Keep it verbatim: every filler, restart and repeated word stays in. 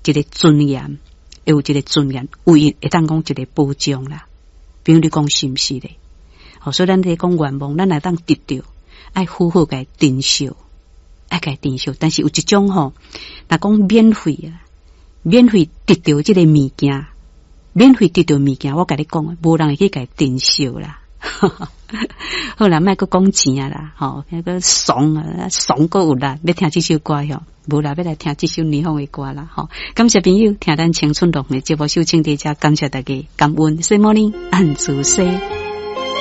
一个尊严，会有一个尊严，唯一会当讲一个保障啦。比如你讲是毋是咧？哦，所以咱在讲愿望，咱来当得到，爱好好甲珍惜，爱甲珍惜。但是有一种吼，若讲免费啊，免费得到即个物件，免费得到物件，我甲你讲，无人会去甲珍惜啦。好啦，莫阁讲钱啊啦，吼，那个爽啊，爽过有啦，要听这首歌哟，无啦，要来听这首霓虹的歌啦，吼。感谢朋友听咱青春动的节目收听大家，感谢大家，感恩 ，Good morning， 安主西。